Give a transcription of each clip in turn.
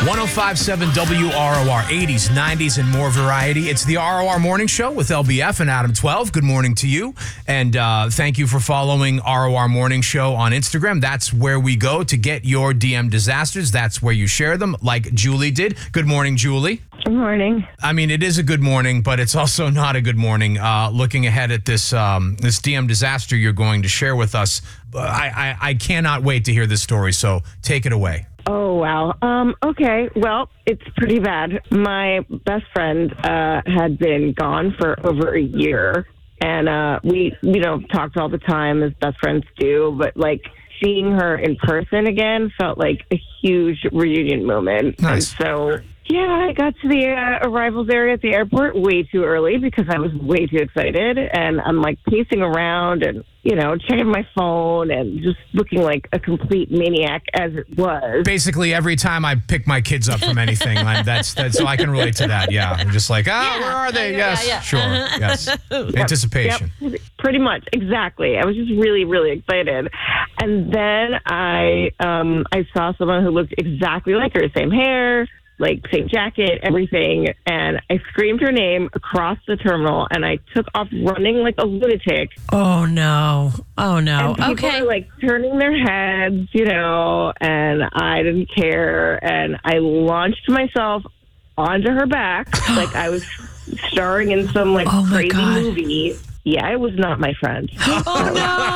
1057 WROR, 80s, 90s, and more variety. It's the ROR Morning Show with LBF and Adam 12. Good morning to you. And thank you for following ROR Morning Show on Instagram. That's where we go to get your DM disasters. That's where you share them, like Julie did. Good morning, Julie. Good morning. I mean, it is a good morning, but it's also not a good morning. Looking ahead at this DM disaster you're going to share with us, I cannot wait to hear this story, so take it away. Oh, wow. Okay. Well, it's pretty bad. My best friend had been gone for over a year, and we, talked all the time as best friends do, but, seeing her in person again felt like a huge reunion moment. Nice. And so, I got to the arrivals area at the airport way too early because I was way too excited. And I'm pacing around and, checking my phone and just looking like a complete maniac as it was. Basically, every time I pick my kids up from anything, that's so I can relate to that. Yeah. I'm just like, where are they? Yes. Yeah. Sure. Yes. Anticipation. Yep. Pretty much. Exactly. I was just really, really excited. And then I saw someone who looked exactly like her, same hair, same jacket, everything. And I screamed her name across the terminal and I took off running like a lunatic. Oh, no. And people Okay. were turning their heads, and I didn't care. And I launched myself onto her back like I was starring in some Oh, my crazy God. movie. Yeah, it was not my friend. Oh,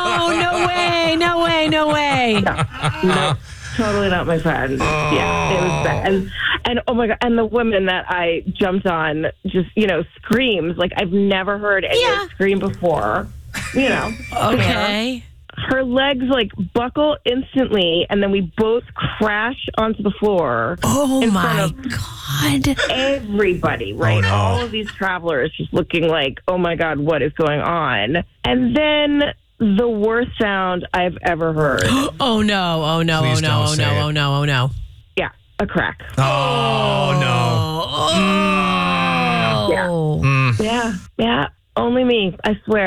no way. No, totally not my friend. Yeah, it was bad. And oh my God, and the woman that I jumped on just, screams like I've never heard anyone scream before. Okay. Her legs buckle instantly, and then we both crash onto the floor. Oh, in my front of God. everybody, right? Oh, no. All of these travelers just looking like, oh my God, what is going on? And then the worst sound I've ever heard. Oh, no. Please don't say it. Oh, no. Yeah, a crack. Oh, no. Oh. Yeah. Yeah, only me, I swear.